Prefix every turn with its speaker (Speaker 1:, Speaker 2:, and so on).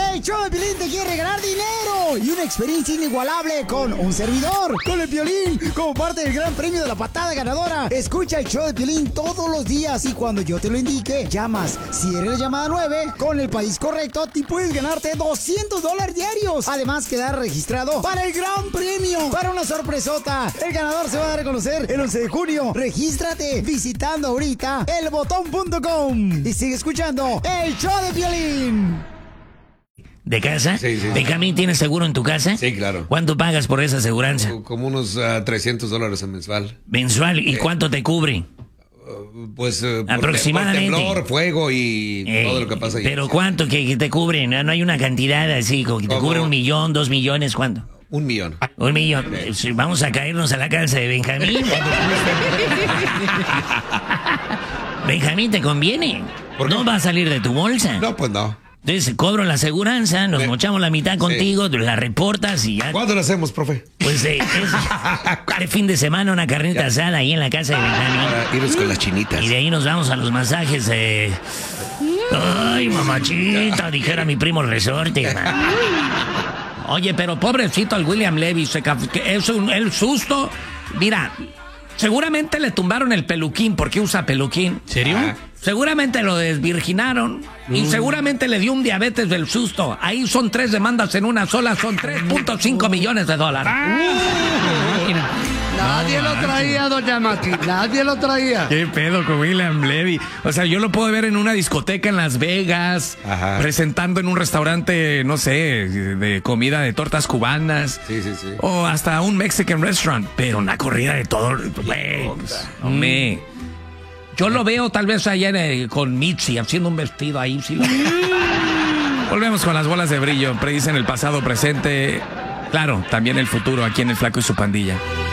Speaker 1: El show de Piolín te quiere regalar dinero y una experiencia inigualable con un servidor, con el Piolín, como parte del gran premio de la patada ganadora. Escucha el show de Piolín todos los días y cuando yo te lo indique, llamas. Si eres la llamada 9, con el país correcto, te puedes ganarte $200 diarios. Además, quedar registrado para el gran premio, para una sorpresota. El ganador se va a dar a conocer el 11 de junio. Regístrate visitando ahorita elbotón.com y sigue escuchando el show de Piolín.
Speaker 2: ¿De casa?
Speaker 3: Sí.
Speaker 2: ¿Benjamín tienes seguro en tu casa?
Speaker 3: Sí, claro.
Speaker 2: ¿Cuánto pagas por esa aseguranza?
Speaker 3: Como unos $300 mensual.
Speaker 2: ¿Mensual? ¿Y cuánto te cubre?
Speaker 3: Pues
Speaker 2: aproximadamente.
Speaker 3: Por temblor, fuego y todo lo que pasa ahí.
Speaker 2: ¿Pero cuánto que te cubre? No hay una cantidad así, como que te cubre 1 millón, 2 millones, ¿cuánto?
Speaker 3: 1 millón.
Speaker 2: 1 millón. Vamos a caernos a la casa de Benjamín. Benjamín, ¿te conviene? No va a salir de tu bolsa.
Speaker 3: No, pues no.
Speaker 2: Entonces cobro la aseguranza, nos mochamos la mitad contigo, la reportas y ya.
Speaker 3: ¿Cuándo lo hacemos, profe?
Speaker 2: Pues este fin de semana una carnita asada ahí en la casa de Benjamín.
Speaker 3: Para irnos con las chinitas.
Speaker 2: Y de ahí nos vamos a los masajes. Ay, mamachita, dijera mi primo Resorte. Oye, pero pobrecito al William Levy, es el susto. Mira, seguramente le tumbaron el peluquín porque usa peluquín.
Speaker 4: ¿Serio?
Speaker 2: Seguramente lo desvirginaron y seguramente le dio un diabetes del susto. Ahí son 3 demandas en una sola, son $3.5 millones.
Speaker 5: Nadie lo traía, doña Mati, nadie lo traía.
Speaker 4: ¿Qué pedo con William Levy? O sea, yo lo puedo ver en una discoteca en Las Vegas, presentando en un restaurante, no sé, de comida de tortas cubanas.
Speaker 3: Sí.
Speaker 4: O hasta un Mexican restaurant, pero una corrida de todo. Hombre. Yo lo veo tal vez ayer con Mitzi haciendo un vestido ahí. Sí lo veo. Volvemos con las bolas de brillo. Predicen el pasado, presente, claro, también el futuro aquí en El Flaco y su Pandilla.